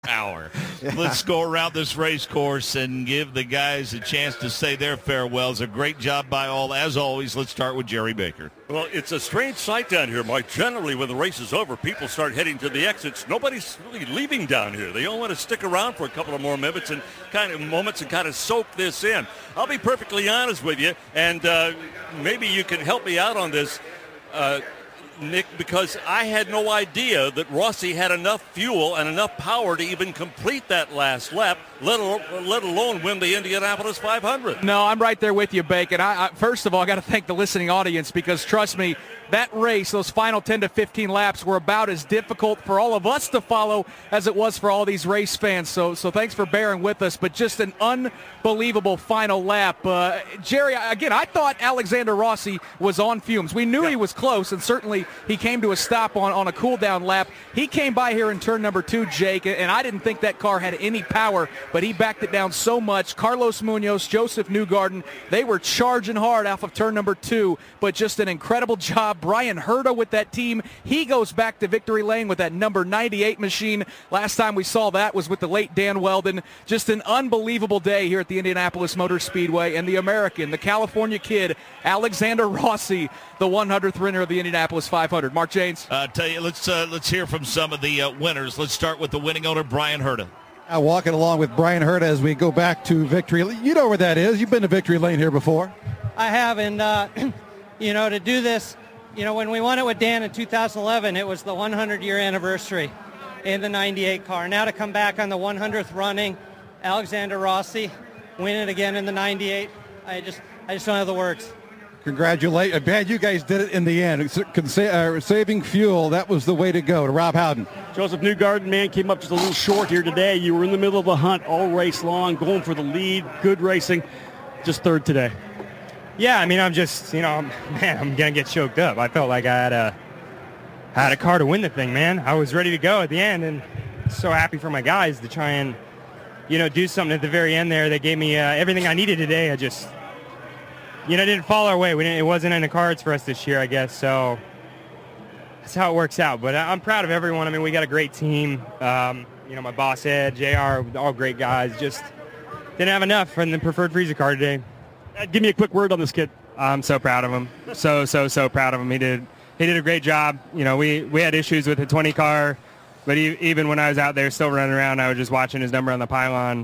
hour. Let's go around this race course and give the guys a chance to say their farewells. A great job by all. As always, let's start with Jerry Baker. Well, it's a strange sight down here, Mike. Generally, when the race is over, people start heading to the exits. Nobody's really leaving down here. They all want to stick around for a couple of more minutes and kind of soak this in. I'll be perfectly honest with you, and maybe you can help me out on this, Nick, because I had no idea that Rossi had enough fuel and enough power to even complete that last lap, let alone win the Indianapolis 500. No, I'm right there with you, Bacon. I first of all, I got to thank the listening audience because, trust me, that race, those final 10 to 15 laps were about as difficult for all of us to follow as it was for all these race fans. So thanks for bearing with us, but just an unbelievable final lap. Jerry, again, I thought Alexander Rossi was on fumes. We knew he was close, and certainly he came to a stop on a cool-down lap. He came by here in turn number 2, Jake, and I didn't think that car had any power, but he backed it down so much. Carlos Munoz, Joseph Newgarden, they were charging hard off of turn number 2, but just an incredible job. Brian Herta with that team. He goes back to victory lane with that number 98 machine. Last time we saw that was with the late Dan Weldon. Just an unbelievable day here at the Indianapolis Motor Speedway. And the American, the California kid, Alexander Rossi, the 100th winner of the Indianapolis 500. Mark Janes. Tell you, let's hear from some of the winners. Let's start with the winning owner, Brian Herta. Walking along with Brian Herta as we go back to victory. You know where that is. You've been to victory lane here before. I have, and to do this, when we won it with Dan in 2011, it was the 100-year anniversary in the 98 car. Now to come back on the 100th running, Alexander Rossi, win it again in the 98. I just don't have the words. Congratulations. Man, you guys did it in the end. Saving fuel, that was the way to go. To Rob Howden. Joseph Newgarden, man, came up just a little short here today. You were in the middle of the hunt all race long, going for the lead, good racing, just third today. Yeah, I mean, I'm just, I'm going to get choked up. I felt like I had a car to win the thing, man. I was ready to go at the end, and so happy for my guys to try and, do something at the very end there. They gave me everything I needed today. I just, didn't fall our way. It wasn't in the cards for us this year, I guess, so that's how it works out. But I'm proud of everyone. I mean, we got a great team. My boss, Ed, JR, all great guys. Just didn't have enough in the preferred Frieza car today. Give me a quick word on this kid. I'm so proud of him. So proud of him. He did a great job. We had issues with the 20 car, but even when I was out there still running around, I was just watching his number on the pylon.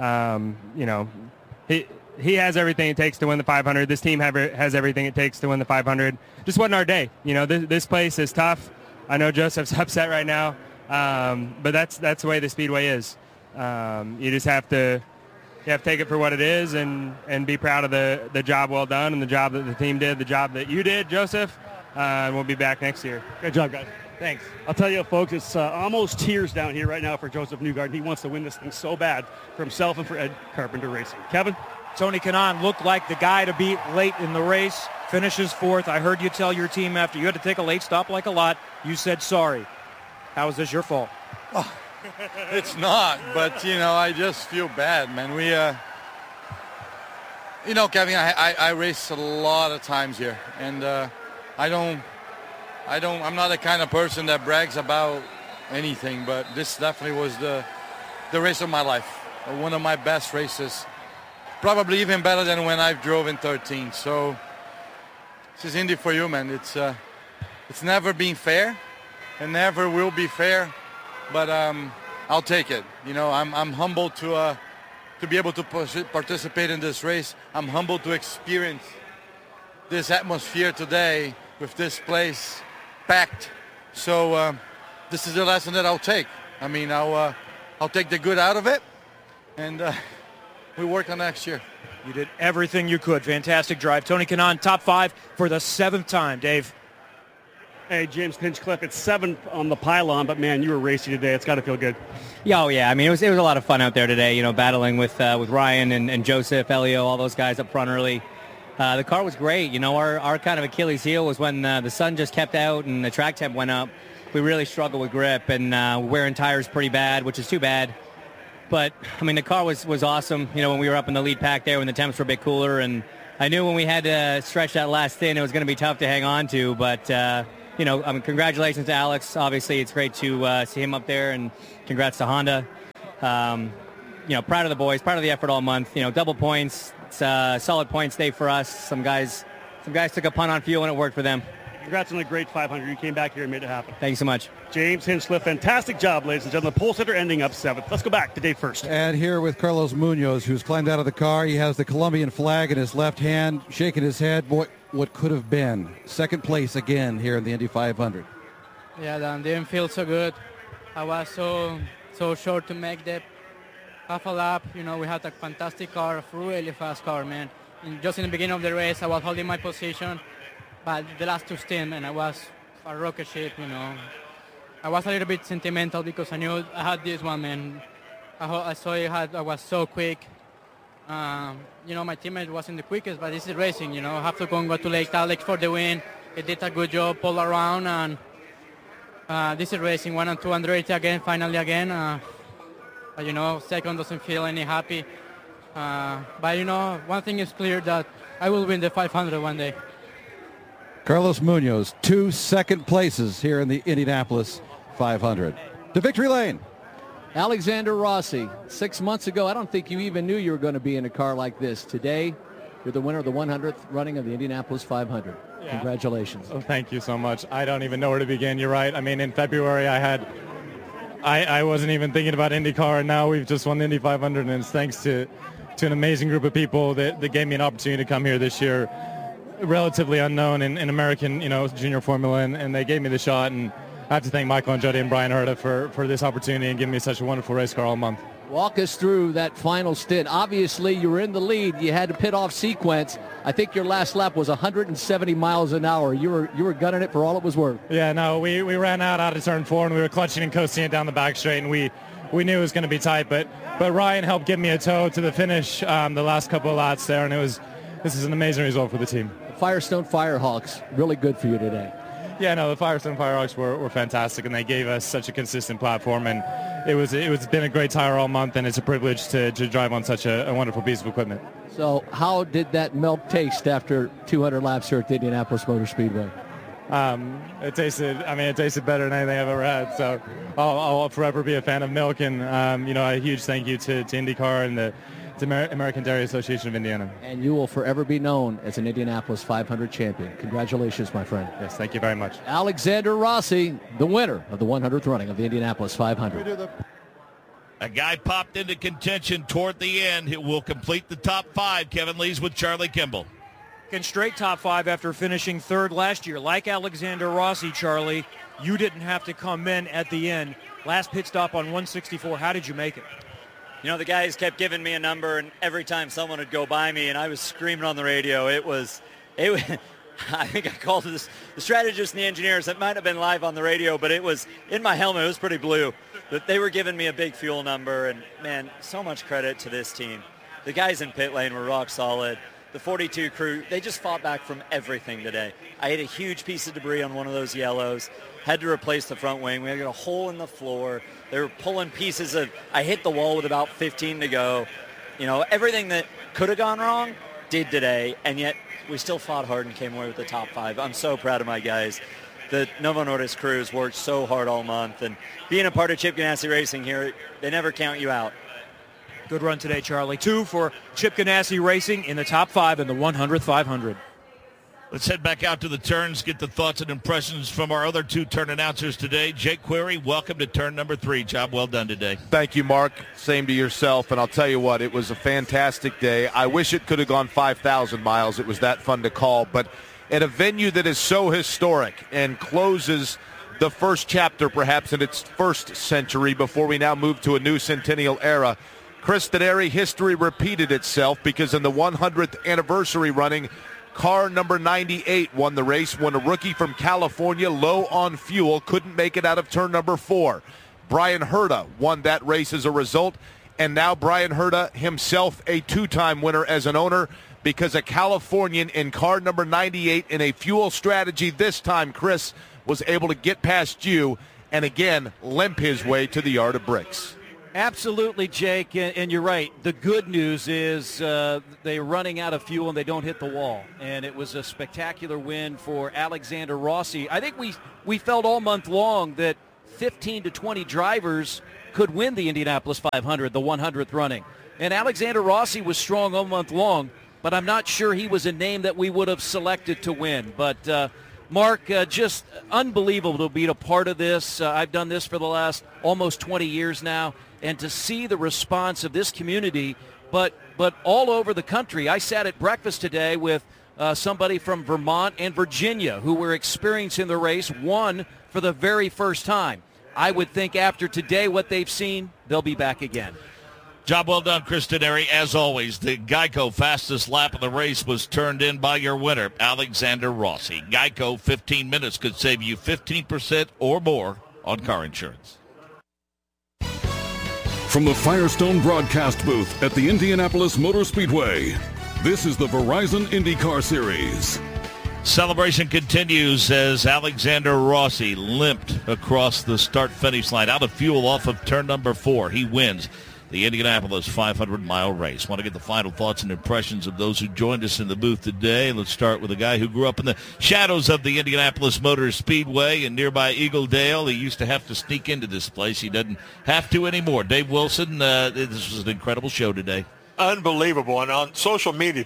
He has everything it takes to win the 500. This team has everything it takes to win the 500. Just wasn't our day. This place is tough. I know Joseph's upset right now, but that's the way the Speedway is. You just have to take it for what it is and be proud of the job well done and the job that the team did, the job that you did, Joseph. And we'll be back next year. Good job, guys. Thanks. I'll tell you, folks, it's almost tears down here right now for Joseph Newgarden. He wants to win this thing so bad for himself and for Ed Carpenter Racing. Kevin? Tony Kanaan looked like the guy to beat late in the race, finishes fourth. I heard you tell your team after you had to take a late stop like a lot, you said sorry. How is this your fault? Oh, it's not, but, I just feel bad, man. Kevin, I race a lot of times here, and I'm not the kind of person that brags about anything, but this definitely was the race of my life, one of my best races. Probably even better than when I drove in 13. So this is Indy for you, man. It's never been fair and never will be fair, but I'll take it. I'm humbled to be able to participate in this race. I'm humbled to experience this atmosphere today with this place packed. So this is the lesson that I'll take. I mean, I'll take the good out of it, and we work on next year. You did everything you could. Fantastic drive. Tony Kanaan, top 5 for the 7th time. Dave. Hey, James Pinchcliffe, it's 7 on the pylon, but, man, you were racing today. It's got to feel good. Yeah, I mean, it was a lot of fun out there today, battling with Ryan and Joseph, Elio, all those guys up front early. The car was great. Our kind of Achilles heel was when the sun just kept out and the track temp went up. We really struggled with grip and wearing tires pretty bad, which is too bad. But, I mean, the car was awesome, when we were up in the lead pack there when the temps were a bit cooler. And I knew when we had to stretch that last thin, it was going to be tough to hang on to. But, congratulations to Alex. Obviously, it's great to see him up there, and congrats to Honda. Proud of the boys, proud of the effort all month. Double points. It's a solid points day for us. Some guys took a punt on fuel and it worked for them. Congrats on a great 500. You came back here and made it happen. Thanks so much. James Hinchcliffe, fantastic job, ladies and gentlemen. The pole sitter ending up 7th. Let's go back to Dave first. And here with Carlos Munoz, who's climbed out of the car. He has the Colombian flag in his left hand, shaking his head. Boy, what could have been. Second place again here in the Indy 500. Yeah, that didn't feel so good. I was so short to make the half a lap. We had a fantastic car, a really fast car, man. And just in the beginning of the race, I was holding my position. But the last 2 stints, man, I was a rocket ship, I was a little bit sentimental because I knew I had this one, man. I saw I was so quick. My teammate wasn't the quickest, but this is racing, I have to congratulate Alex for the win. He did a good job, pull around, and this is racing. 1 and 2 again, finally again. Second doesn't feel any happy. But one thing is clear, that I will win the 500 one day. Carlos Munoz, 2 second places here in the Indianapolis 500. To victory lane. Alexander Rossi, 6 months ago, I don't think you even knew you were going to be in a car like this. Today, you're the winner of the 100th running of the Indianapolis 500. Yeah. Congratulations. Oh, thank you so much. I don't even know where to begin. You're right. I mean, in February, I wasn't even thinking about IndyCar, and now we've just won the Indy 500, and it's thanks to an amazing group of people that gave me an opportunity to come here this year. Relatively unknown in American, junior formula, and they gave me the shot, and I have to thank Michael Andretti and Brian Herta for this opportunity and giving me such a wonderful race car all month. Walk us through that final stint. Obviously, you were in the lead. You had to pit off sequence. I think your last lap was 170 miles an hour. You were gunning it for all it was worth. Yeah, no, we ran out of turn 4, and we were clutching and coasting it down the back straight, and we knew it was going to be tight, but Ryan helped give me a tow to the finish the last couple of laps there, and this is an amazing result for the team. Firestone Firehawks, really good for you today. Yeah, no, the Firestone Firehawks were fantastic, and they gave us such a consistent platform, and it's been a great tire all month, and it's a privilege to drive on such a wonderful piece of equipment. So how did that milk taste after 200 laps here at the Indianapolis Motor Speedway? It tasted better than anything I've ever had, so I'll forever be a fan of milk, and a huge thank you to IndyCar and the American Dairy Association of Indiana. And you will forever be known as an Indianapolis 500 champion. Congratulations, my friend. Yes, thank you very much. Alexander Rossi, the winner of the 100th running of the Indianapolis 500. A guy popped into contention toward the end. He will complete the top 5. Kevin Lees with Charlie Kimball. Can straight top 5 after finishing 3rd last year. Like Alexander Rossi, Charlie, you didn't have to come in at the end. Last pit stop on 164. How did you make it? The guys kept giving me a number, and every time someone would go by me, and I was screaming on the radio. It was I think I called the strategists and the engineers. It might have been live on the radio, but it was in my helmet. It was pretty blue. But they were giving me a big fuel number, and, man, so much credit to this team. The guys in pit lane were rock solid. The 42 crew, they just fought back from everything today. I hit a huge piece of debris on one of those yellows, had to replace the front wing. We had a hole in the floor. They were pulling pieces of, I hit the wall with about 15 to go. Everything that could have gone wrong did today, and yet we still fought hard and came away with the top 5. I'm so proud of my guys. The Novo Nordisk crews worked so hard all month, and being a part of Chip Ganassi Racing here, they never count you out. Good run today, Charlie. 2 for Chip Ganassi Racing in the top 5 in the 100th 500. Let's head back out to the turns, get the thoughts and impressions from our other 2 turn announcers today. Jake Query, welcome to turn number 3. Job well done today. Thank you, Mark. Same to yourself. And I'll tell you what, it was a fantastic day. I wish it could have gone 5,000 miles. It was that fun to call. But at a venue that is so historic and closes the first chapter perhaps in its first century before we now move to a new centennial era, Chris Denari, history repeated itself because in the 100th anniversary running, car number 98 won the race when a rookie from California, low on fuel, couldn't make it out of turn number 4. Brian Herta won that race as a result, and now Brian Herta himself a 2-time winner as an owner because a Californian in car number 98 in a fuel strategy this time, Chris, was able to get past you and again limp his way to the yard of bricks. Absolutely, Jake, and you're right. The good news is they're running out of fuel and they don't hit the wall. And it was a spectacular win for Alexander Rossi. I think we felt all month long that 15 to 20 drivers could win the Indianapolis 500, the 100th running. And Alexander Rossi was strong all month long, but I'm not sure he was a name that we would have selected to win. But Mark, just unbelievable to be a part of this. I've done this for the last almost 20 years now, and to see the response of this community, but all over the country. I sat at breakfast today with somebody from Vermont and Virginia who were experiencing the race, won for the very first time. I would think after today what they've seen, they'll be back again. Job well done, Chris Denari. As always, the Geico fastest lap of the race was turned in by your winner, Alexander Rossi. Geico, 15 minutes could save you 15% or more on car insurance. From the Firestone broadcast booth at the Indianapolis Motor Speedway, this is the Verizon IndyCar Series. Celebration continues as Alexander Rossi limped across the start-finish line, out of fuel off of turn number 4. He wins the Indianapolis 500-mile race. Want to get the final thoughts and impressions of those who joined us in the booth today. Let's start with a guy who grew up in the shadows of the Indianapolis Motor Speedway in nearby Eagle Dale. He used to have to sneak into this place. He doesn't have to anymore. Dave Wilson, this was an incredible show today. Unbelievable. And on social media,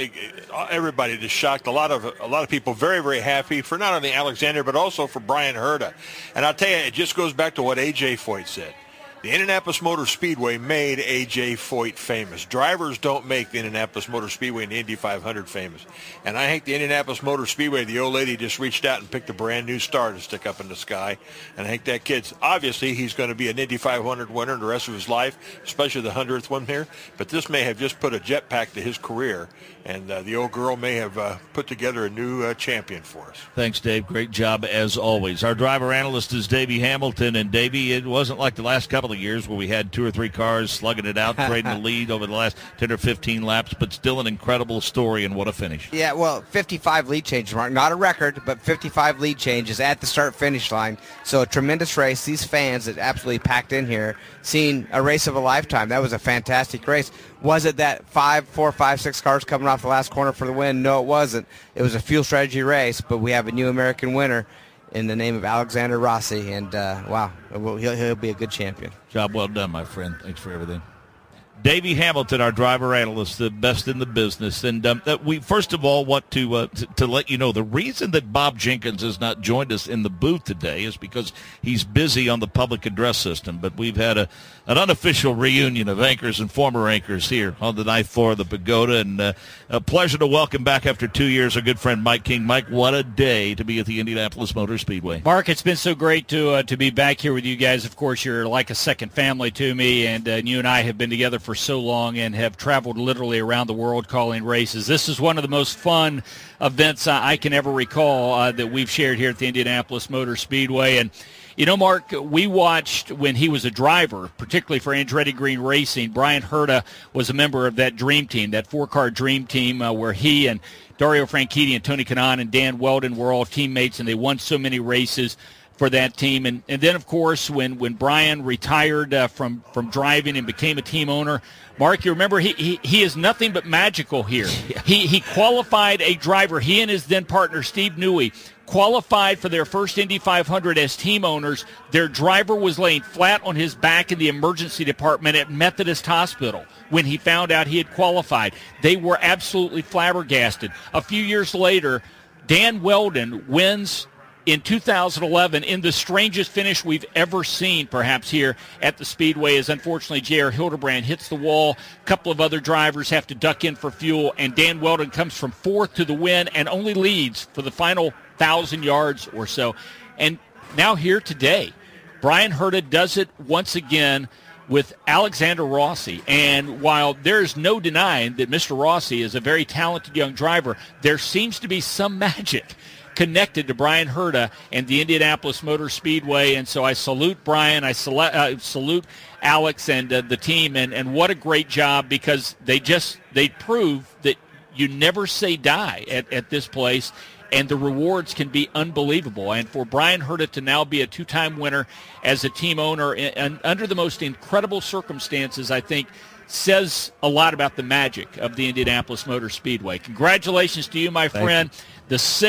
everybody just shocked. A lot of people very, very happy for not only Alexander, but also for Bryan Herta. And I'll tell you, it just goes back to what A.J. Foyt said. The Indianapolis Motor Speedway made A.J. Foyt famous. Drivers don't make the Indianapolis Motor Speedway and the Indy 500 famous. And I think the Indianapolis Motor Speedway, the old lady just reached out and picked a brand new star to stick up in the sky. And I think that kid's, obviously, he's going to be an Indy 500 winner the rest of his life, especially the 100th one here. But this may have just put a jetpack to his career. And the old girl may have put together a new champion for us. Thanks, Dave. Great job as always. Our driver analyst is Davey Hamilton. And, Davey, it wasn't like the last couple of years where we had 2 or 3 cars slugging it out, trading the lead over the last 10 or 15 laps, but still an incredible story, and what a finish. Yeah, well, 55 lead changes, Mark. Not a record, but 55 lead changes at the start-finish line. So a tremendous race. These fans that absolutely packed in here, seeing a race of a lifetime. That was a fantastic race. Was it that 4, 5, 6 cars coming off the last corner for the win? No, it wasn't. It was a fuel strategy race, but we have a new American winner in the name of Alexander Rossi, and wow, he'll be a good champion. Job well done, my friend. Thanks for everything. Davey Hamilton, our driver analyst, the best in the business. And we first of all want to let you know the reason that Bob Jenkins has not joined us in the booth today is because he's busy on the public address system. But we've had an unofficial reunion of anchors and former anchors here on the 9th floor of the Pagoda. And a pleasure to welcome back after 2 years our good friend Mike King. Mike, what a day to be at the Indianapolis Motor Speedway. Mark, it's been so great to be back here with you guys. Of course, you're like a second family to me, and you and I have been together for so long and have traveled literally around the world calling races. This is one of the most fun events I can ever recall that we've shared here at the Indianapolis Motor Speedway. And you know, Mark, we watched when he was a driver, particularly for Andretti Green Racing. Bryan Herta was a member of that dream team, that 4-car dream team where he and Dario Franchitti and Tony Kanaan and Dan Weldon were all teammates, and they won so many races for that team. And then, of course, when Bryan retired from driving and became a team owner, Mark, you remember he is nothing but magical here. Yeah. He qualified a driver. He and his then partner, Steve Newey, qualified for their first Indy 500 as team owners. Their driver was laying flat on his back in the emergency department at Methodist Hospital when he found out he had qualified. They were absolutely flabbergasted. A few years later, Dan Weldon wins in 2011 in the strangest finish we've ever seen, perhaps, here at the Speedway, as unfortunately J.R. Hildebrand hits the wall. A couple of other drivers have to duck in for fuel, and Dan Weldon comes from 4th to the win and only leads for the final 1,000 yards or so. And now here today, Bryan Herta does it once again with Alexander Rossi. And while there's no denying that Mr. Rossi is a very talented young driver, there seems to be some magic connected to Bryan Herta and the Indianapolis Motor Speedway. And so I salute Bryan, I salute Alex and the team, and what a great job, because they prove that you never say die at this place, and the rewards can be unbelievable. And for Bryan Herta to now be a 2-time winner as a team owner and under the most incredible circumstances, I think says a lot about the magic of the Indianapolis Motor Speedway. Congratulations to you, my friend. The 6th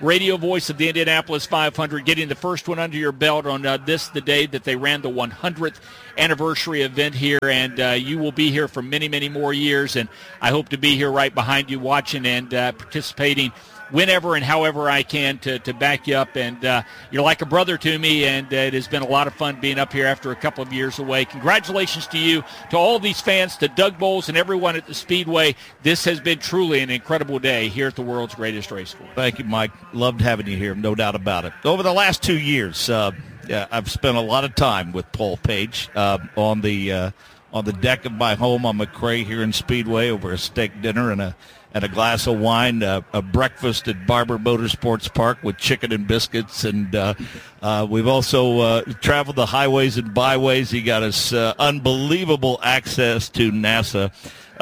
radio voice of the Indianapolis 500, getting the first one under your belt on the day that they ran the 100th anniversary event here, and you will be here for many, many more years, and I hope to be here right behind you watching and participating whenever and however I can to back you up. And you're like a brother to me, and it has been a lot of fun being up here after a couple of years away. Congratulations to you, to all these fans, to Doug Bowles and everyone at the Speedway. This has been truly an incredible day here at the world's greatest race course. Thank you, Mike. Loved having you here, no doubt about it. Over the last 2 years, I've spent a lot of time with Paul Page on the deck of my home on McRae here in Speedway over a steak dinner and a glass of wine, a breakfast at Barber Motorsports Park with chicken and biscuits, and we've also traveled the highways and byways. He got us unbelievable access to NASA.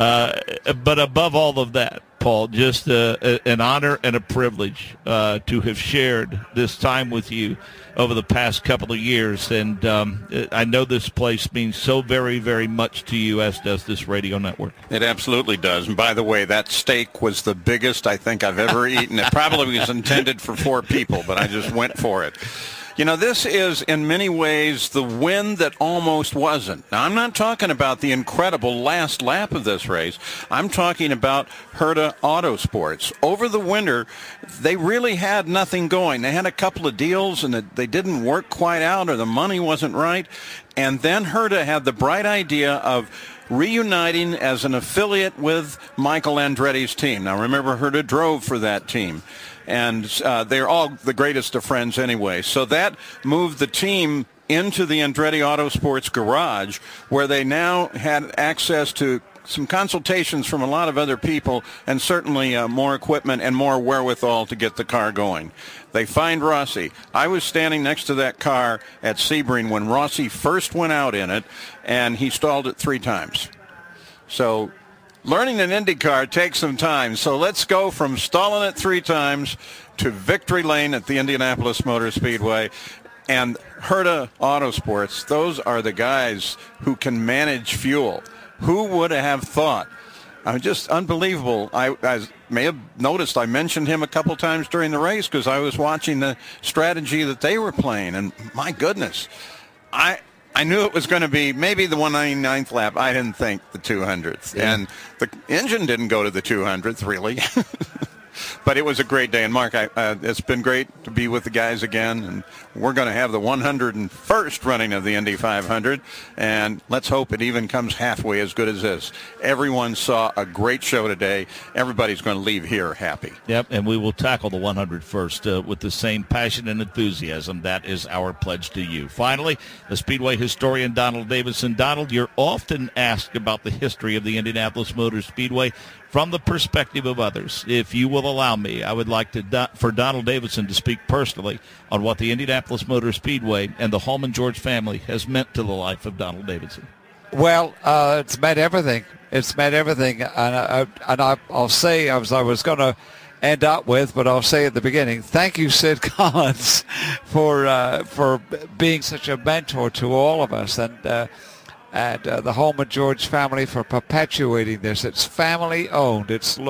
But above all of that, Paul, just an honor and a privilege to have shared this time with you over the past couple of years. And I know this place means so very, very much to you, as does this radio network. It absolutely does. And by the way, that steak was the biggest I think I've ever eaten. It probably was intended for 4 people, but I just went for it. You know, this is, in many ways, the win that almost wasn't. Now, I'm not talking about the incredible last lap of this race. I'm talking about Herta Autosports. Over the winter, they really had nothing going. They had a couple of deals, and they didn't work quite out, or the money wasn't right. And then Herta had the bright idea of reuniting as an affiliate with Michael Andretti's team. Now, remember, Herta drove for that team. And they're all the greatest of friends anyway. So that moved the team into the Andretti Autosports garage, where they now had access to some consultations from a lot of other people, and certainly more equipment and more wherewithal to get the car going. They find Rossi. I was standing next to that car at Sebring when Rossi first went out in it, and he stalled it 3 times. So learning an IndyCar takes some time, so let's go from stalling it 3 times to victory lane at the Indianapolis Motor Speedway. And Herta Autosports, those are the guys who can manage fuel. Who would have thought? Just unbelievable. I may have noticed I mentioned him a couple times during the race because I was watching the strategy that they were playing, and my goodness, I knew it was going to be maybe the 199th lap. I didn't think the 200th. Yeah. And the engine didn't go to the 200th, really. But it was a great day. And, Mark, it's been great to be with the guys again. And we're going to have the 101st running of the Indy 500. And let's hope it even comes halfway as good as this. Everyone saw a great show today. Everybody's going to leave here happy. Yep, and we will tackle the 101st with the same passion and enthusiasm. That is our pledge to you. Finally, the Speedway historian Donald Davidson. Donald, you're often asked about the history of the Indianapolis Motor Speedway from the perspective of others. If you will allow me, I would like for Donald Davidson to speak personally on what the Indianapolis Motor Speedway and the Holman George family has meant to the life of Donald Davidson. Well, it's meant everything. It's meant everything. And I'll say, as I was going to end up with, but I'll say at the beginning, thank you, Sid Collins, for being such a mentor to all of us. And the Holman George family for perpetuating this. It's family owned. It's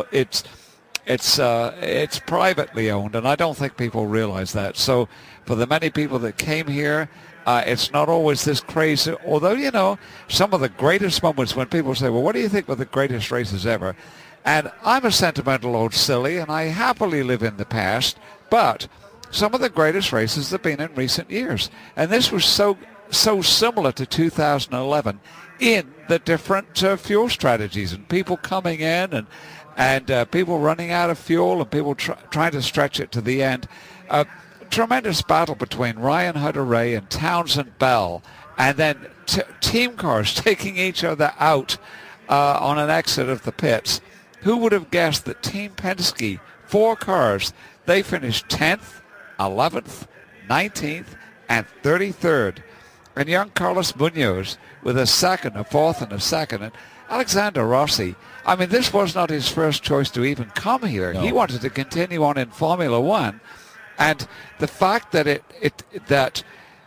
privately owned, and I don't think people realize that. So for the many people that came here, it's not always this crazy. Although, you know, some of the greatest moments when people say, well, what do you think were the greatest races ever? And I'm a sentimental old silly, and I happily live in the past, but some of the greatest races have been in recent years. And this was so similar to 2011 in the different fuel strategies and people coming in and people running out of fuel and people trying to stretch it to the end. Tremendous battle between Ryan Hunter-Reay and Townsend Bell, and then team cars taking each other out on an exit of the pits. Who would have guessed that Team Penske, 4 cars, they finished 10th, 11th, 19th, and 33rd. And young Carlos Munoz with a second, a fourth, and a second. And Alexander Rossi, I mean, this was not his first choice to even come here. No. He wanted to continue on in Formula One. And the fact that that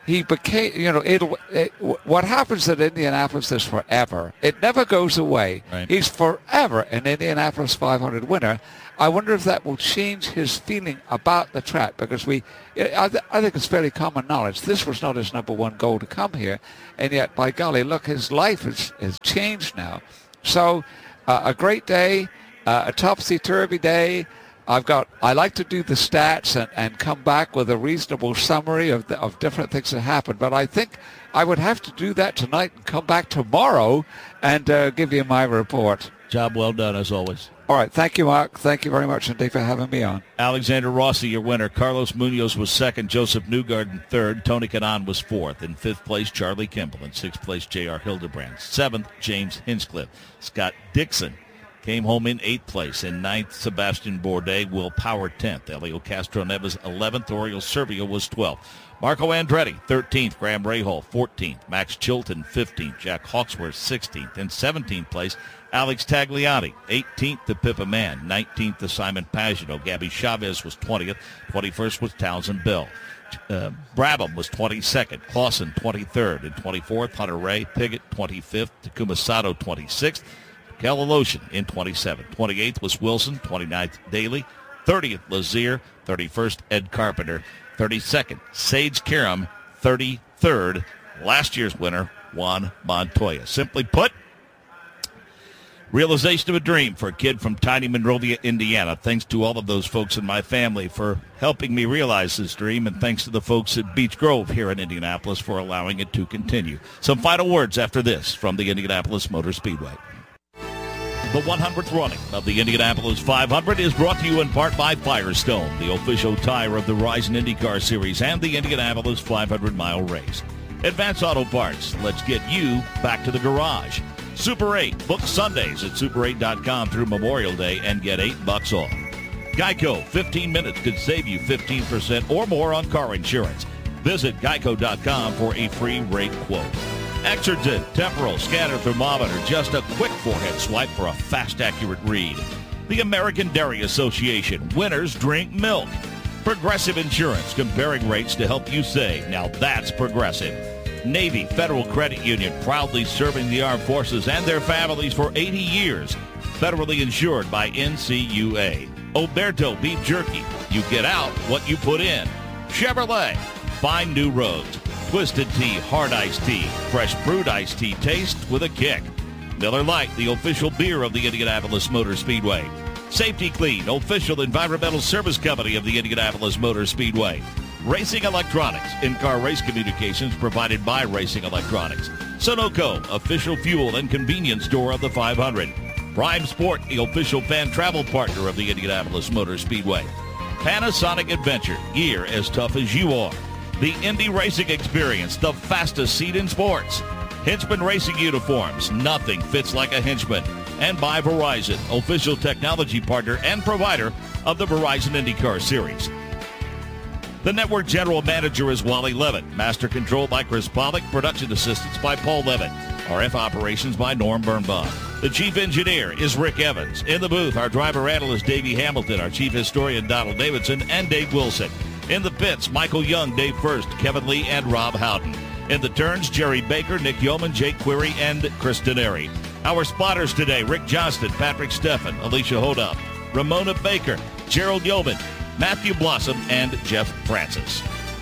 he became, what happens at Indianapolis is forever. It never goes away. Right. He's forever an Indianapolis 500 winner. I wonder if that will change his feeling about the track, because I think it's fairly common knowledge. This was not his number one goal to come here, and yet, by golly, look, his life has changed now. So a great day, a topsy-turvy day. I like to do the stats and come back with a reasonable summary of different things that happened. But I think I would have to do that tonight and come back tomorrow and give you my report. Job well done, as always. All right. Thank you, Mark. Thank you very much indeed for having me on. Alexander Rossi, your winner. Carlos Munoz was second. Joseph Newgarden third. Tony Kanaan was fourth. In fifth place, Charlie Kimball. In sixth place, J.R. Hildebrand. Seventh, James Hinchcliffe. Scott Dixon came home in 8th place. In 9th, Sebastian Bourdais. Will Power 10th. Elio Castro Neves 11th. Oriol Servio was 12th. Marco Andretti 13th. Graham Rahal 14th. Max Chilton 15th. Jack Hawksworth 16th. In 17th place, Alex Tagliani 18th to Pippa Mann. 19th to Simon Pagenaud. Gabby Chavez was 20th. 21st was Townsend Bell. Brabham was 22nd. Clausen 23rd. And 24th, Hunter Ray. Piggott 25th. Takuma Sato 26th. Kellaloshin in 27th. 28th was Wilson. 29th, Daly. 30th, Lazier. 31st, Ed Carpenter. 32nd, Sage Karam. 33rd, last year's winner, Juan Montoya. Simply put, realization of a dream for a kid from tiny Monrovia, Indiana. Thanks to all of those folks in my family for helping me realize this dream, and thanks to the folks at Beech Grove here in Indianapolis for allowing it to continue. Some final words after this from the Indianapolis Motor Speedway. The 100th running of the Indianapolis 500 is brought to you in part by Firestone, the official tire of the Verizon IndyCar Series and the Indianapolis 500-mile race. Advance Auto Parts, let's get you back to the garage. Super 8, book Sundays at super8.com through Memorial Day and get $8 off. Geico, 15 minutes could save you 15% or more on car insurance. Visit geico.com for a free rate quote. Exergen temporal scanner thermometer, just a quick forehead swipe for a fast, accurate read. The American Dairy Association, winners drink milk. Progressive Insurance, comparing rates to help you save. Now that's progressive. Navy Federal Credit Union, proudly serving the armed forces and their families for 80 years. Federally insured by NCUA. Oberto Beef Jerky, you get out what you put in. Chevrolet, find new roads. Twisted Tea, hard iced tea, fresh brewed iced tea taste with a kick. Miller Lite, the official beer of the Indianapolis Motor Speedway. Safety Clean, official environmental service company of the Indianapolis Motor Speedway. Racing Electronics, in-car race communications provided by Racing Electronics. Sunoco, official fuel and convenience store of the 500. Prime Sport, the official fan travel partner of the Indianapolis Motor Speedway. Panasonic Adventure, gear as tough as you are. The Indy Racing Experience, the fastest seat in sports. Hinchman Racing Uniforms, nothing fits like a Hinchman. And by Verizon, official technology partner and provider of the Verizon IndyCar Series. The network general manager is Wally Levitt. Master control by Chris Pollock. Production assistance by Paul Levitt. RF operations by Norm Birnbaum. The chief engineer is Rick Evans. In the booth, our driver analyst Davey Hamilton, our chief historian Donald Davidson, and Dave Wilson. In the pits, Michael Young, Dave First, Kevin Lee, and Rob Howden. In the turns, Jerry Baker, Nick Yeoman, Jake Query, and Chris Denary. Our spotters today, Rick Johnston, Patrick Steffen, Alicia Hodup, Ramona Baker, Gerald Yeoman, Matthew Blossom, and Jeff Francis.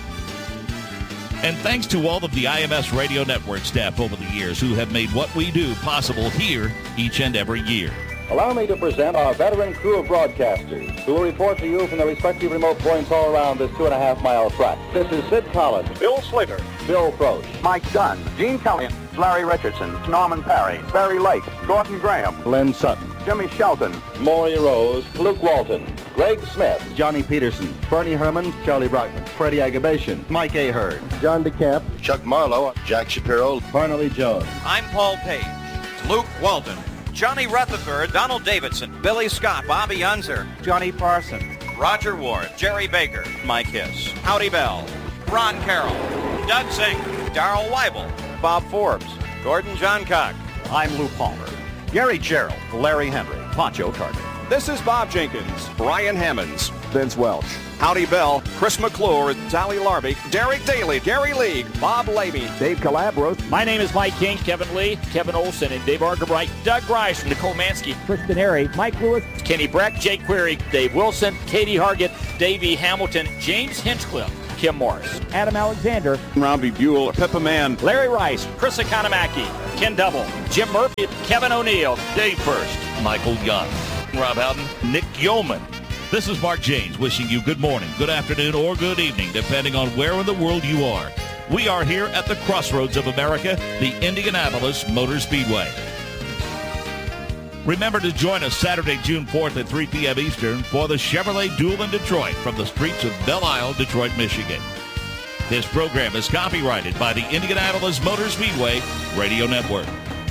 And thanks to all of the IMS Radio Network staff over the years who have made what we do possible here each and every year. Allow me to present our veteran crew of broadcasters who will report to you from their respective remote points all around this 2.5-mile track. This is Sid Collins, Bill Slater, Bill Proch, Mike Dunn, Gene Kelly, Larry Richardson, Norman Parry, Barry Lake, Gordon Graham, Lynn Sutton, Jimmy Shelton, Maury Rose, Luke Walton, Greg Smith, Johnny Peterson, Bernie Herman, Charlie Brockman, Freddie Agabation, Mike Ahern, John DeCamp, Chuck Marlowe, Jack Shapiro, Barnaby Jones. I'm Paul Page, Luke Walton, Johnny Rutherford, Donald Davidson, Billy Scott, Bobby Unser, Johnny Parson, Roger Ward, Jerry Baker, Mike Hiss, Howdy Bell, Ron Carroll, Doug Zink, Darrell Weibel, Bob Forbes, Gordon Johncock. I'm Lou Palmer, Gary Gerald, Larry Henry, Pancho Carter. This is Bob Jenkins, Brian Hammonds, Vince Welch. Howdy Bell, Chris McClure, Sally Larby, Derek Daly, Gary League, Bob Lamy, Dave Calabros. My name is Mike King, Kevin Lee, Kevin Olson, and Dave Argerbright, Doug Rice, Nicole Mansky, Kristen Airy, Mike Lewis, Kenny Breck, Jake Query, Dave Wilson, Katie Hargett, Davey Hamilton, James Hinchcliffe, Kim Morris, Adam Alexander, Robbie Buell, Pippa Mann, Larry Rice, Chris Economaki, Ken Double, Jim Murphy, Kevin O'Neill, Dave First, Michael Young, Rob Houghton, Nick Yeoman. This is Mark James wishing you good morning, good afternoon, or good evening, depending on where in the world you are. We are here at the crossroads of America, the Indianapolis Motor Speedway. Remember to join us Saturday, June 4th at 3 p.m. Eastern for the Chevrolet Duel in Detroit from the streets of Belle Isle, Detroit, Michigan. This program is copyrighted by the Indianapolis Motor Speedway Radio Network.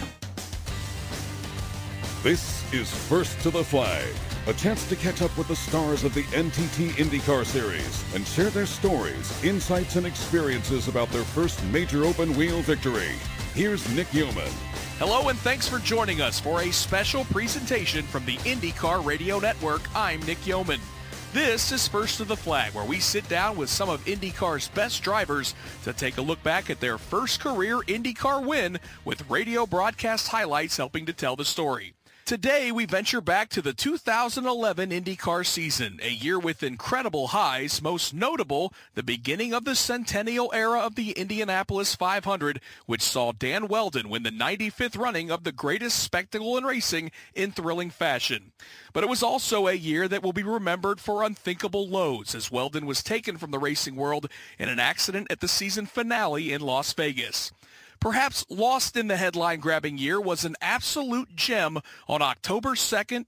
This is First to the Flag, a chance to catch up with the stars of the NTT IndyCar Series and share their stories, insights, and experiences about their first major open-wheel victory. Here's Nick Yeoman. Hello and thanks for joining us for a special presentation from the IndyCar Radio Network. I'm Nick Yeoman. This is First to the Flag, where we sit down with some of IndyCar's best drivers to take a look back at their first career IndyCar win, with radio broadcast highlights helping to tell the story. Today, we venture back to the 2011 IndyCar season, a year with incredible highs, most notable the beginning of the centennial era of the Indianapolis 500, which saw Dan Wheldon win the 95th running of the greatest spectacle in racing in thrilling fashion. But it was also a year that will be remembered for unthinkable lows, as Wheldon was taken from the racing world in an accident at the season finale in Las Vegas. Perhaps lost in the headline-grabbing year was an absolute gem on October 2nd,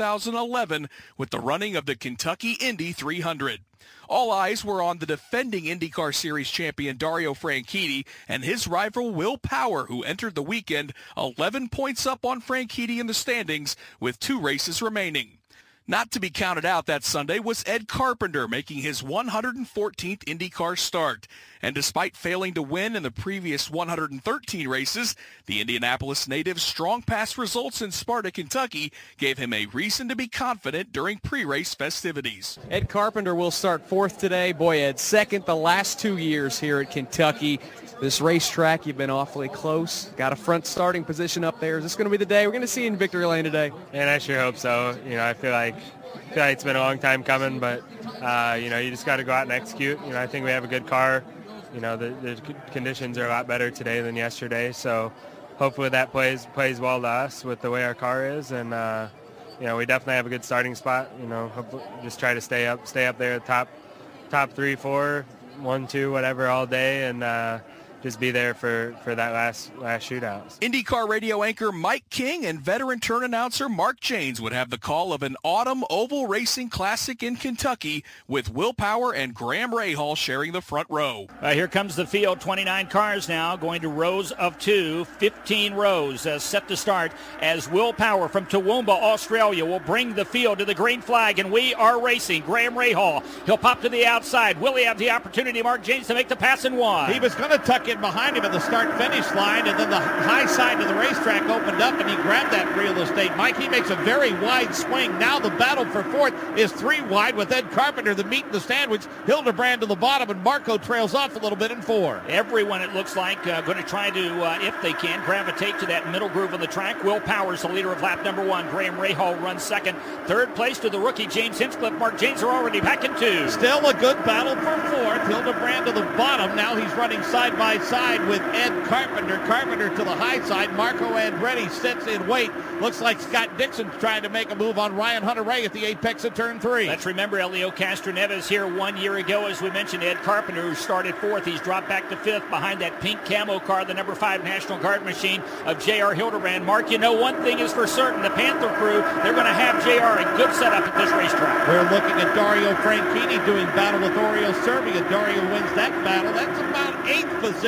2011, with the running of the Kentucky Indy 300. All eyes were on the defending IndyCar Series champion Dario Franchitti and his rival Will Power, who entered the weekend 11 points up on Franchitti in the standings with 2 races remaining. Not to be counted out that Sunday was Ed Carpenter, making his 114th IndyCar start. And despite failing to win in the previous 113 races, the Indianapolis native's strong past results in Sparta, Kentucky, gave him a reason to be confident during pre-race festivities. Ed Carpenter will start 4th today. Boy, Ed, 2nd the last 2 years here at Kentucky. This racetrack, you've been awfully close. Got a front starting position up there. Is this going to be the day? We're going to see you in victory lane today. And I sure hope so. I feel like it's been a long time coming, but, you just got to go out and execute. I think we have a good car. The conditions are a lot better today than yesterday, so hopefully that plays well to us with the way our car is. And, we definitely have a good starting spot. Hopefully just try to stay up there at top 3, 4, 1, 2, whatever all day, and just be there for that last shootout. IndyCar radio anchor Mike King and veteran turn announcer Mark Janes would have the call of an autumn oval racing classic in Kentucky, with Will Power and Graham Rahal sharing the front row. Here comes the field, 29 cars now, going to rows of 2, 15 rows set to start as Will Power from Toowoomba, Australia will bring the field to the green flag, and we are racing. Graham Rahal, he'll pop to the outside. Will he have the opportunity, Mark Janes, to make the pass in one? He was going to tuck in behind him at the start-finish line, and then the high side of the racetrack opened up, and he grabbed that real estate. Mike, he makes a very wide swing. Now the battle for 4th is 3 wide with Ed Carpenter, the meat in the sandwich. Hildebrand to the bottom, and Marco trails off a little bit in 4. Everyone, it looks like, going to try to, if they can, gravitate to that middle groove of the track. Will Powers, the leader of lap number 1. Graham Rahal runs 2nd. 3rd place to the rookie James Hinchcliffe. Mark Janes are already back in 2. Still a good battle for 4th. Hildebrand to the bottom. Now he's running side by side with Ed Carpenter. Carpenter to the high side. Marco Andretti sits in wait. Looks like Scott Dixon's trying to make a move on Ryan Hunter-Reay at the apex of turn 3. Let's remember Elio Castroneves here 1 year ago. As we mentioned, Ed Carpenter, who started 4th. He's dropped back to 5th behind that pink camo car, the number 5 National Guard machine of J.R. Hildebrand. Mark, one thing is for certain. The Panther crew, they're going to have J.R. a good setup at this racetrack. We're looking at Dario Franchitti doing battle with Oriol Servia. Dario wins that battle. That's about 8th position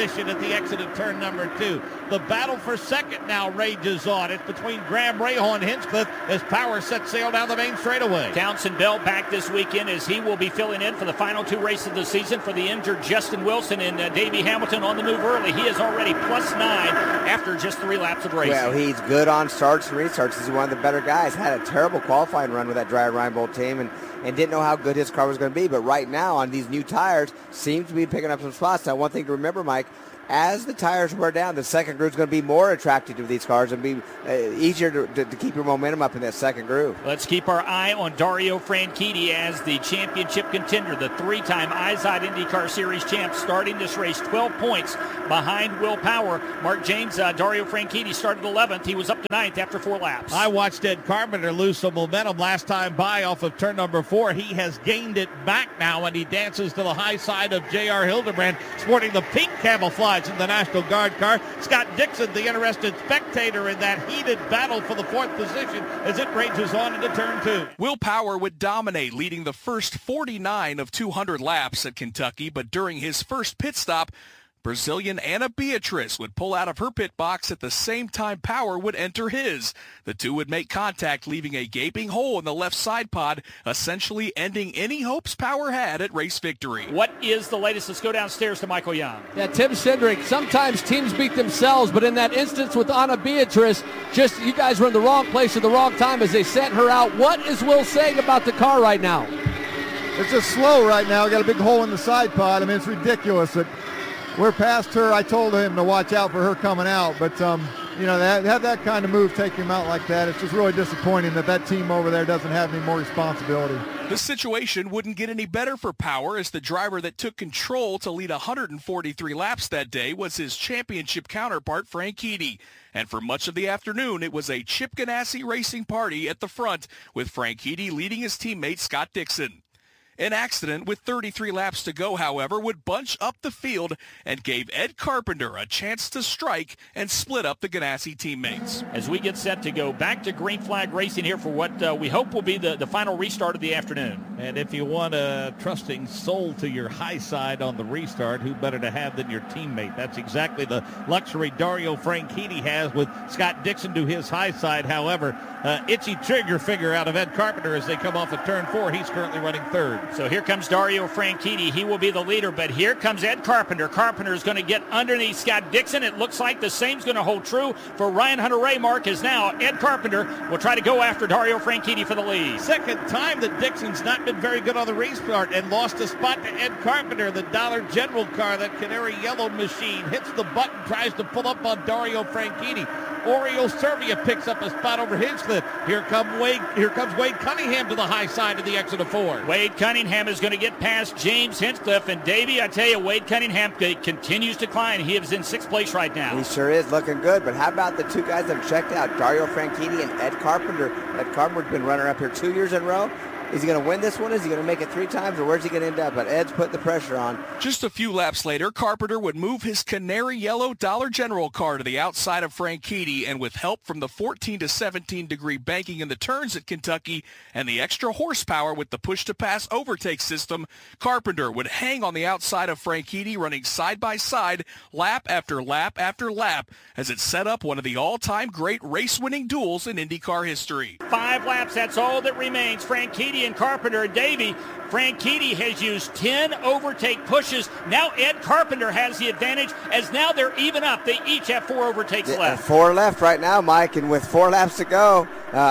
position at the exit of turn number 2. The battle for second now rages on. It's between Graham Rahal and Hinchcliffe as Power sets sail down the main straightaway. Townsend Bell back this weekend as he will be filling in for the final 2 races of the season for the injured Justin Wilson, and Davey Hamilton on the move early. He is already +9 after just 3 laps of racing. Well, he's good on starts and restarts. He's one of the better guys. Had a terrible qualifying run with that Dreyer Reinbold team and didn't know how good his car was going to be. But right now on these new tires, seems to be picking up some spots. Now, one thing to remember, Mike, as the tires wear down, the second groove is going to be more attractive to these cars and be easier to keep your momentum up in that second groove. Let's keep our eye on Dario Franchitti as the championship contender, the 3-time IZOD IndyCar Series champ, starting this race 12 points behind Will Power. Mark James, Dario Franchitti started 11th. He was up to 9th after 4 laps. I watched Ed Carpenter lose some momentum last time by off of turn number 4. He has gained it back now, and he dances to the high side of J.R. Hildebrand, sporting the pink camouflage in the National Guard car. Scott Dixon, the interested spectator in that heated battle for the 4th position as it rages on into turn 2. Will Power would dominate, leading the first 49 of 200 laps at Kentucky, but during his first pit stop, Brazilian Ana Beatriz would pull out of her pit box at the same time Power would enter his. The two would make contact, leaving a gaping hole in the left side pod, essentially ending any hopes Power had at race victory. What is the latest? Let's go downstairs to Michael Young. Yeah, Tim Cindric, sometimes teams beat themselves, but in that instance with Ana Beatriz, just you guys were in the wrong place at the wrong time as they sent her out. What is Will saying about the car right now? It's just slow right now. Got a big hole in the side pod. I mean, it's ridiculous that we're past her. I told him to watch out for her coming out, but you know, they have that kind of move take him out like that. It's just really disappointing that team over there doesn't have any more responsibility. The situation wouldn't get any better for Power, as the driver that took control to lead 143 laps that day was his championship counterpart, Franchitti. And for much of the afternoon, it was a Chip Ganassi racing party at the front, with Franchitti leading his teammate Scott Dixon. An accident with 33 laps to go, however, would bunch up the field and gave Ed Carpenter a chance to strike and split up the Ganassi teammates. As we get set to go back to green flag racing here for what we hope will be the final restart of the afternoon. And if you want a trusting soul to your high side on the restart, who better to have than your teammate? That's exactly the luxury Dario Franchitti has with Scott Dixon to his high side. However, itchy trigger finger out of Ed Carpenter as they come off of turn 4. He's currently running 3rd. So here comes Dario Franchitti. He will be the leader, but here comes Ed Carpenter. Carpenter is going to get underneath Scott Dixon. It looks like the same's going to hold true for Ryan Hunter-Reay. Mark is now Ed Carpenter will try to go after Dario Franchitti for the lead. Second time that Dixon's not been very good on the restart and lost a spot to Ed Carpenter. The Dollar General car, that canary yellow machine, hits the button, tries to pull up on Dario Franchitti. Oriol Servia picks up a spot over Hinchcliffe. Here comes Wade Cunningham to the high side of the exit of 4. Wade Cunningham is going to get past James Hinchcliffe. And Davey, I tell you, Wade Cunningham continues to climb. He is in 6th place right now. He sure is looking good. But how about the two guys that have checked out, Dario Franchitti and Ed Carpenter? Ed Carpenter's been runner up here 2 years in a row. Is he going to win this one? Is he going to make it 3 times, or where's he going to end up? But Ed's putting the pressure on. Just a few laps later, Carpenter would move his canary yellow Dollar General car to the outside of Franchitti, and with help from the 14 to 17 degree banking in the turns at Kentucky and the extra horsepower with the push-to-pass overtake system, Carpenter would hang on the outside of Franchitti, running side by side, lap after lap after lap, as it set up one of the all-time great race-winning duels in IndyCar history. 5 laps, that's all that remains. Franchitti and Carpenter. Davey, Franchitti has used 10 overtake pushes. Now Ed Carpenter has the advantage, as now they're even up. They each have 4 overtakes left. 4 left right now, Mike, and with 4 laps to go,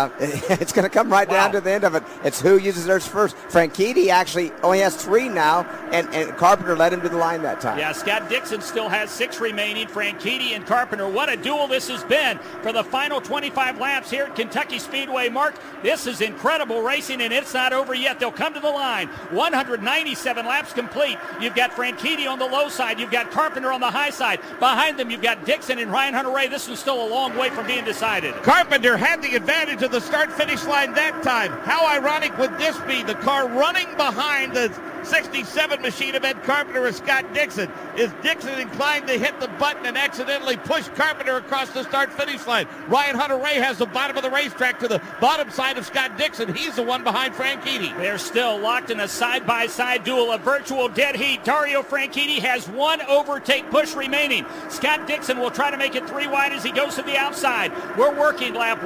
it's going to come right down to the end of it. It's who uses theirs first. Franchitti actually only has 3 now, and Carpenter led him to the line that time. Yeah, Scott Dixon still has 6 remaining. Franchitti and Carpenter. What a duel this has been for the final 25 laps here at Kentucky Speedway. Mark, this is incredible racing, and it's not over yet. They'll come to the line. 197 laps complete. You've got Franchitti on the low side. You've got Carpenter on the high side. Behind them, you've got Dixon and Ryan Hunter-Reay. This is still a long way from being decided. Carpenter had the advantage of the start-finish line that time. How ironic would this be? The car running behind the 67 machine of Ed Carpenter or Scott Dixon. Is Dixon inclined to hit the button and accidentally push Carpenter across the start-finish line? Ryan Hunter-Reay has the bottom of the racetrack to the bottom side of Scott Dixon. He's the one behind Franchitti. They're still locked in a side-by-side duel, a virtual dead heat. Dario Franchitti has one overtake push remaining. Scott Dixon will try to make it 3 wide as he goes to the outside. We're working lap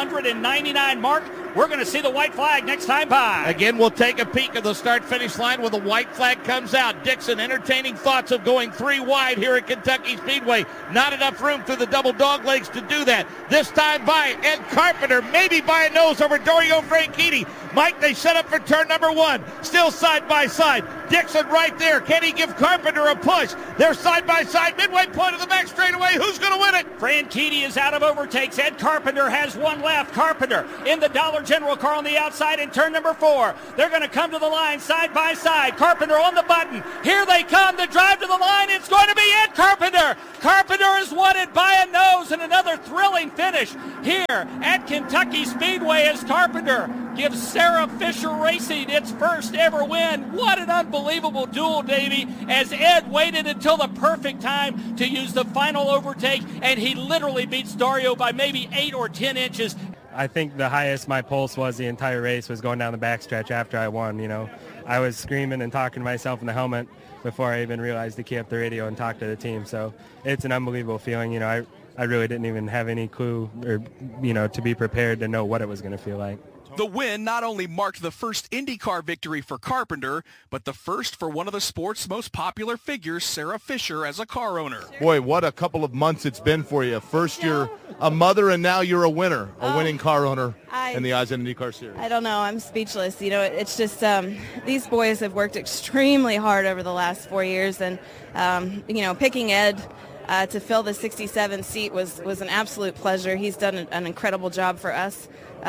199 mark. We're going to see the white flag next time by. Again, we'll take a peek at the start-finish line when the white flag comes out. Dixon entertaining thoughts of going 3 wide here at Kentucky Speedway. Not enough room through the double dog legs to do that. This time by Ed Carpenter, maybe by a nose over Dario Franchitti. Mike, they set up for turn number 1. Still side by side. Dixon right there. Can he give Carpenter a push? They're side by side. Midway point of the back straightaway. Who's going to win it? Franchitti is out of overtakes. Ed Carpenter has one left. Carpenter in the Dollar General car on the outside in turn number 4. They're going to come to the line side by side. Carpenter on the button. Here they come. The drive to the line. It's going to be Ed Carpenter. Carpenter has won it by a nose, and another thrilling finish here at Kentucky Speedway as Carpenter gives Sarah Fisher Racing its first ever win. What an unbelievable duel, Davey, as Ed waited until the perfect time to use the final overtake, and he literally beats Dario by maybe 8 or 10 inches. I think the highest my pulse was the entire race was going down the backstretch after I won. You know, I was screaming and talking to myself in the helmet before I even realized to key up the radio and talk to the team. So it's an unbelievable feeling. You know, I really didn't even have any clue or, you know, to be prepared to know what it was going to feel like. The win not only marked the first IndyCar victory for Carpenter, but the first for one of the sport's most popular figures, Sarah Fisher, as a car owner. Boy, what a couple of months it's been for you. First you're a mother, and now you're a winner, a winning car owner in the Eisen IndyCar Series. I don't know. I'm speechless. You know, it's just these boys have worked extremely hard over the last 4 years, and, you know, picking Ed to fill the 67 seat was an absolute pleasure. He's done an incredible job for us.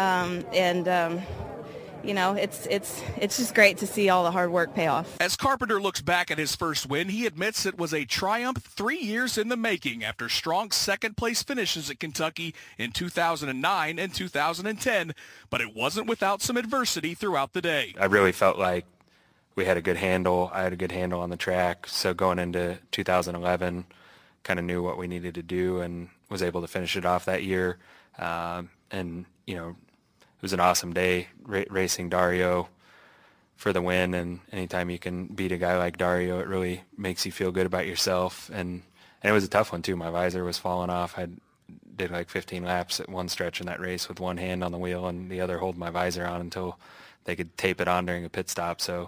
You know, it's just great to see all the hard work pay off. As Carpenter looks back at his first win, he admits it was a triumph 3 years in the making after strong second-place finishes at Kentucky in 2009 and 2010, but it wasn't without some adversity throughout the day. I really felt like we had a good handle. I had a good handle on the track, so going into 2011, kind of knew what we needed to do and was able to finish it off that year. And, you know, it was an awesome day racing Dario for the win, and anytime you can beat a guy like Dario, it really makes you feel good about yourself. And it was a tough one, too. My visor was falling off. I did like 15 laps at one stretch in that race with one hand on the wheel and the other holding my visor on until they could tape it on during a pit stop. So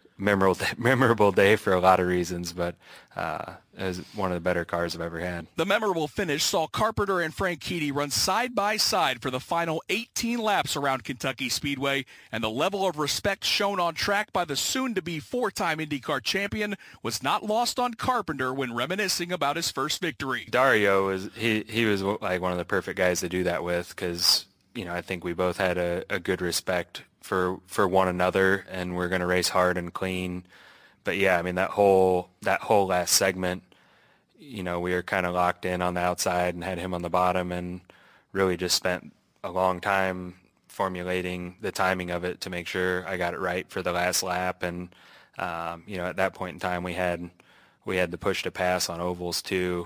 memorable day for a lot of reasons, but it was one of the better cars I've ever had. The memorable finish saw Carpenter and Franchitti run side by side for the final 18 laps around Kentucky Speedway, and the level of respect shown on track by the soon-to-be 4-time IndyCar champion was not lost on Carpenter when reminiscing about his first victory. Dario was he was like one of the perfect guys to do that with, because, you know, I think we both had a good respect for one another, and we're going to race hard and clean. But yeah, I mean, that whole last segment, you know, we were kind of locked in on the outside and had him on the bottom, and really just spent a long time formulating the timing of it to make sure I got it right for the last lap. And you know, at that point in time, we had the push to pass on ovals too.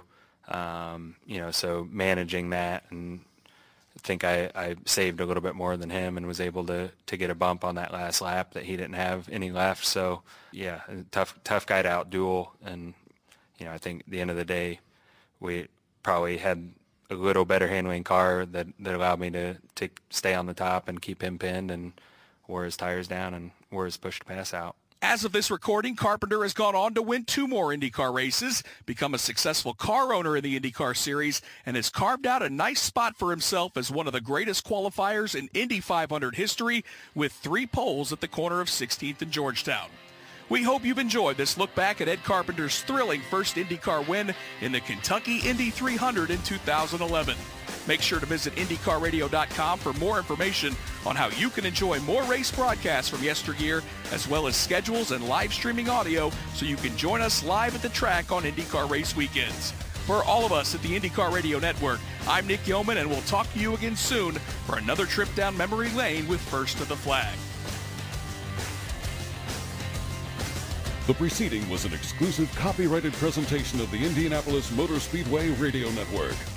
You know, so managing that, and I think I saved a little bit more than him and was able to get a bump on that last lap that he didn't have any left. So yeah, tough guy to outduel. And, you know, I think at the end of the day, we probably had a little better handling car that allowed me to stay on the top and keep him pinned and wore his tires down and wore his push to pass out. As of this recording, Carpenter has gone on to win 2 more IndyCar races, become a successful car owner in the IndyCar Series, and has carved out a nice spot for himself as one of the greatest qualifiers in Indy 500 history, with 3 poles at the corner of 16th and Georgetown. We hope you've enjoyed this look back at Ed Carpenter's thrilling first IndyCar win in the Kentucky Indy 300 in 2011. Make sure to visit IndyCarRadio.com for more information on how you can enjoy more race broadcasts from yesteryear, as well as schedules and live streaming audio, so you can join us live at the track on IndyCar race weekends. For all of us at the IndyCar Radio Network, I'm Nick Yeoman, and we'll talk to you again soon for another trip down memory lane with First to the Flag. The preceding was an exclusive copyrighted presentation of the Indianapolis Motor Speedway Radio Network.